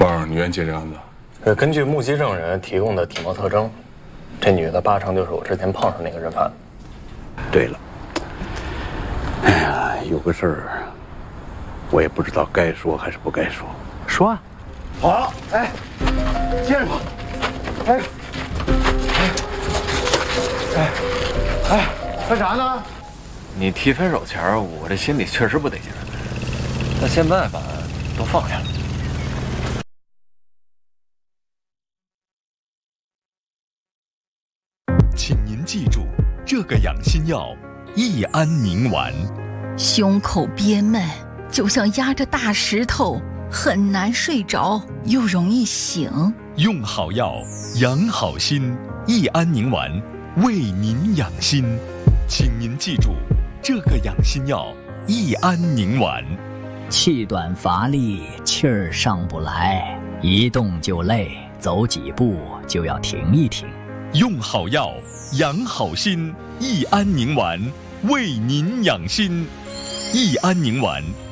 宝儿，你愿接这案子？ 根据目击证人提供的体貌特征，这女的八成就是我之前碰上那个人贩子。 对了，哎呀，有个事儿，我也不知道该说还是不该说。 说啊。 好，哎，接着吧。干啥呢？ 你提分手前儿，我这心里确实不得劲儿，但现在吧，都放下了。 请您记住，这个养心药益安宁丸。 胸口憋闷，就像压着大石头，很难睡着，又容易醒。 用好药，养好心。益安宁丸为您养心，请您记住，这个养心药益安宁丸。 气短乏力，气儿上不来，一动就累，走几步就要停一停。 用好药，养好心。益安宁丸为您养心。益安宁丸